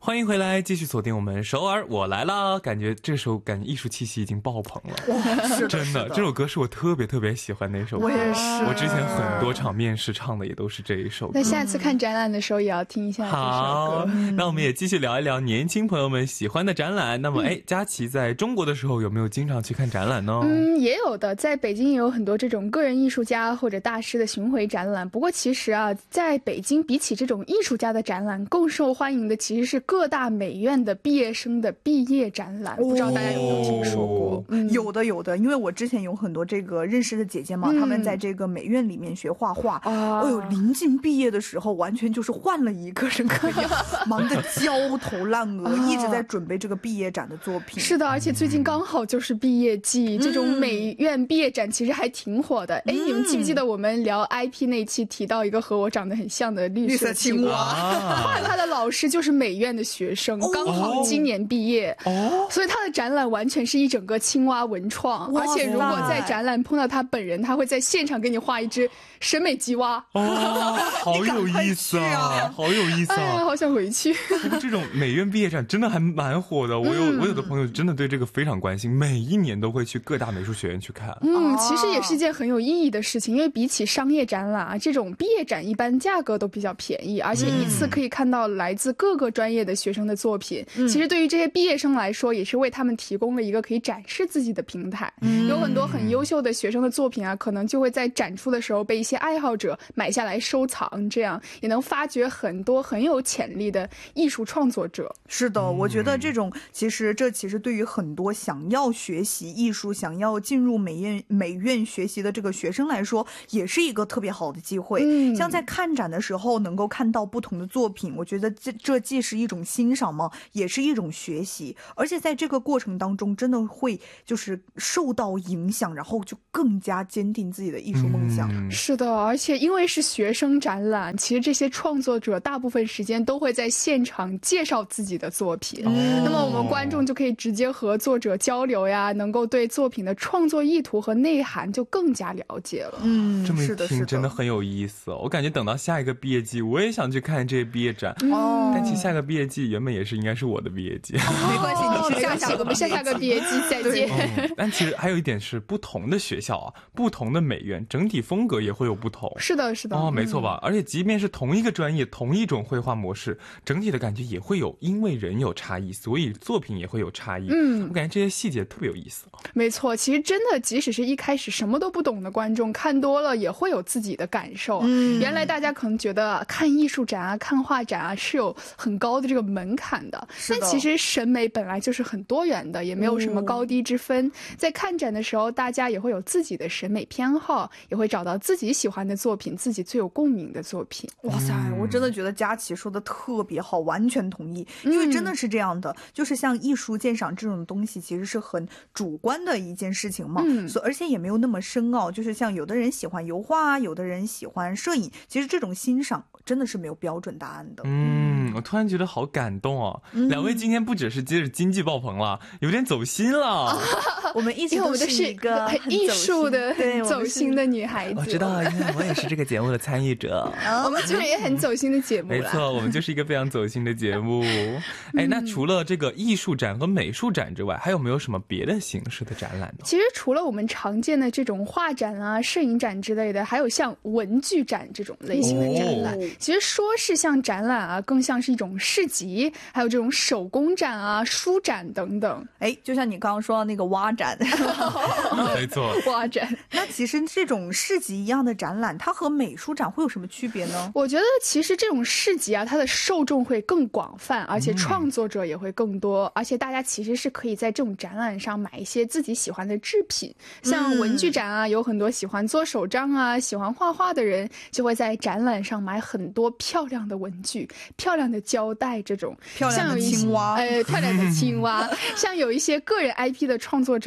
欢迎回来，继续锁定我们首尔我来啦。感觉这首艺术气息已经爆棚了。 哇，是的， 真的，这首歌是我特别喜欢的一首歌。 我也是， 我之前很多场面试唱的也都是这一首歌。 那下次看展览的时候也要听一下这首歌。 好，那我们也继续聊一聊年轻朋友们喜欢的展览。那么佳琪在中国的时候有没有经常去看展览呢？ 也有的，在北京也有很多这种个人艺术家或者大师的巡回展览。不过其实啊，在北京比起这种艺术家的展览，更受欢迎的其实是各大美院的毕业生的毕业展览。不知道大家有没有听说过？ 有的，因为我之前有很多这个认识的姐姐嘛，她们在这个美院里面学画画。临近毕业的时候，完全就是换了一个人可以忙得焦头烂额，一直在准备这个毕业展的作品。 是的，而且最近刚好就是毕业季，这种美院毕业展其实还挺火的。你们记不记得我们聊 IP 那期提到一个和我长得很像的绿色青蛙？后来他的老师就是美院的学生，刚好今年毕业，所以他的展览完全是一整个青蛙文创。而且如果在展览碰到他本人，他会在现场给你画一只审美吉蛙。 好有意思啊，好有意思啊， 好想回去。 不过这种美院毕业展真的还蛮火的，我有的朋友真的对这个非常关心，每一年都会去各大美术学院去看。 其实也是一件很有意义的事情，因为比起商业展览啊，这种毕业展一般价格都比较便宜，而且一次可以看到来自各个专业的学生的作品。其实对于这些毕业生来说，也是为他们提供了一个可以展示自己的平台。有很多很优秀的学生的作品啊，可能就会在展出的时候被一些爱好者买下来收藏，这样也能发掘很多很有潜力的艺术创作者。 是的，我觉得这其实对于很多想要学习艺术、想要进入美院学习的这个学生来说，也是一个特别好的机会。像在看展的时候能够看到不同的作品，我觉得这既是一种欣赏嘛，也是一种学习。而且在这个过程当中真的会就是受到影响，然后就更加坚定自己的艺术梦想。 是的，而且因为是学生展览，其实这些创作者大部分时间都会在现场介绍自己的作品。那么我们观众就可以直接和作者交流呀，能够对作品的创作意图和内涵就更加了解了。 这么一听真的很有意思。我感觉等到下一个毕业季我也想去看这些毕业展。但其实下个毕业季原本也是应该是我的毕业季。 没关系，你去我们下个毕业季再见。 但其实还有一点是，不同的学校啊，不同的美院，整体风格也会有不同。 是的没错吧。而且即便是同一个专业，同一种绘画模式，整体的感觉也会有，因为人有差异，所以作品也会有差异。我感觉这些细节特别有意思。 没错，其实真的即使是一开始什么都不懂的观众，看多了也会有自己的感受。原来大家可能觉得看艺术展啊、看画展啊是有很高的这个门槛的，但其实审美本来就是很多元的，也没有什么高低之分。在看展的时候，大家也会有自己的审美偏好，也会找到自己喜欢的作品，自己最有共鸣的作品。 哇塞，我真的觉得佳琪说的特别好，完全同意。因为真的是这样的，就是像艺术鉴赏这种东西其实是很主观的一件事情嘛，而且也没有那么深奥。就是像有的人喜欢油画，有的人喜欢摄影，其实这种欣赏真的是没有标准答案的。 我突然觉得好感动哦。两位今天不只是接着经济爆棚了，有点走心了。 我们一直都是一个很艺术的走心的女孩子。 我知道，因为我也是这个节目的参与者。 我们就是也很走心的节目。 没错，我们就是一个非常走心的节目。那除了这个艺术展和美术展之外，还有没有什么别的形式的展览呢？ 其实除了我们常见的这种画展啊、摄影展之类的，还有像文具展这种类型的展览。其实说是像展览啊，更像是一种市集，还有这种手工展啊、书展等等。 就像你刚刚说的那个蛙展。 没错， 蛙展。 那其实这种市集一样的展览，它和美术展会有什么区别呢？ 我觉得其实这种市集啊，它的受众会更广泛，而且创作者也会更多，而且大家其实是可以在这种展览上买一些自己喜欢的制品。像文具展啊，有很多喜欢做手账啊、喜欢画画的人，就会在展览上买很多漂亮的文具、漂亮的胶带，这种漂亮的青蛙， 漂亮的青蛙。像有一些个人 IP 的创作者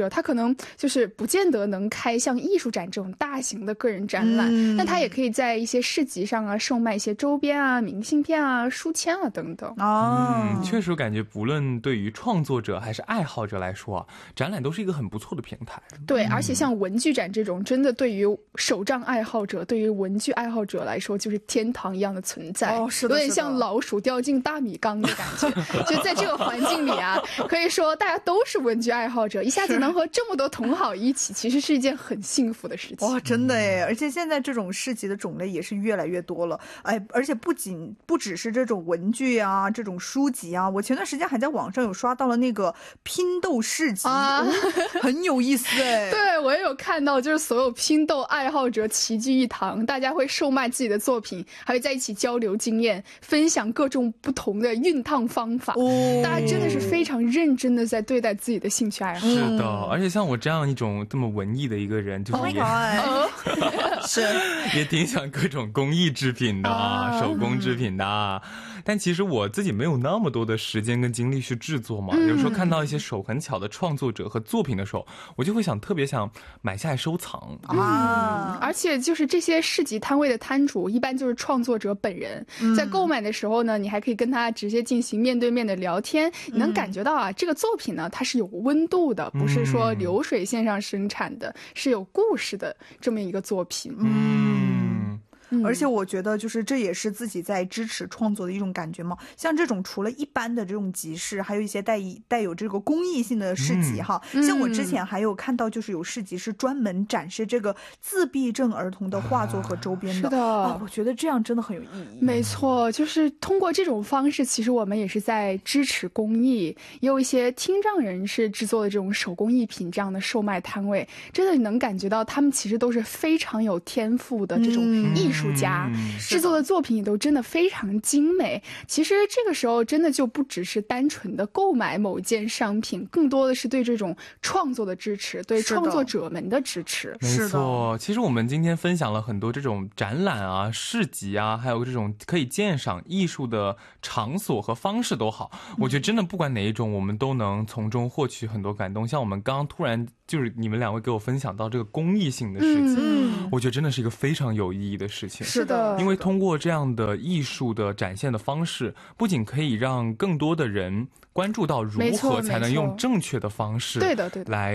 者，他可能就是不见得能开像艺术展这种大型的个人展览，但他也可以在一些市集上啊售卖一些周边啊、明信片啊、书签啊等等。 确实感觉不论对于创作者还是爱好者来说啊，展览都是一个很不错的平台。 对，而且像文具展这种，真的对于手账爱好者、对于文具爱好者来说，就是天堂一样的存在。 是的， 有点像老鼠掉进大米缸的感觉。就在这个环境里啊，可以说大家都是文具爱好者，一下子能和这么多同好一起，其实是一件很幸福的事情。 哇，真的哎！而且现在这种市集的种类也是越来越多了，哎，而且不只是这种文具啊，这种书籍啊，我前段时间还在网上有刷到了那个拼豆市集，很有意思哎。 对，我也有看到，就是所有拼豆爱好者齐聚一堂，大家会售卖自己的作品，还会在一起交流经验，分享各种不同的熨烫方法。大家真的是非常认真的在对待自己的兴趣爱好。 是的，而且像我这样一种这么文艺的一个人，就是也挺喜欢各种工艺制品的手工制品的。但其实我自己没有那么多的时间跟精力去制作嘛，有时候看到一些手很巧的创作者和作品的时候，我就会特别想买下来收藏而且就是这些市集摊位的摊主一般就是创作者本人，在购买的时候呢，你还可以跟他直接进行面对面的聊天，你能感觉到啊，这个作品呢它是有温度的，不是说流水线上生产的，是有故事的这么一个作品。 而且我觉得就是这也是自己在支持创作的一种感觉嘛。像这种除了一般的这种集市，还有一些带有这个公益性的市集哈。像我之前还有看到就是有市集是专门展示这个自闭症儿童的画作和周边的。 是的我觉得这样真的很有意义。 没错，就是通过这种方式，其实我们也是在支持公益，也有一些听障人士制作的这种手工艺品这样的售卖摊位，真的能感觉到他们其实都是非常有天赋的这种艺术家，制作的作品也都真的非常精美。其实这个时候真的就不只是单纯的购买某件商品，更多的是对这种创作的支持，对创作者们的支持。 没错，其实我们今天分享了很多这种展览啊、市集啊，还有这种可以鉴赏艺术的场所和方式都好，我觉得真的不管哪一种，我们都能从中获取很多感动。像我们刚刚突然就是你们两位给我分享到这个公益性的事情，我觉得真的是一个非常有意义的事情。 是的， 因为通过这样的艺术的展现的方式，不仅可以让更多的人关注到如何才能用正确的方式来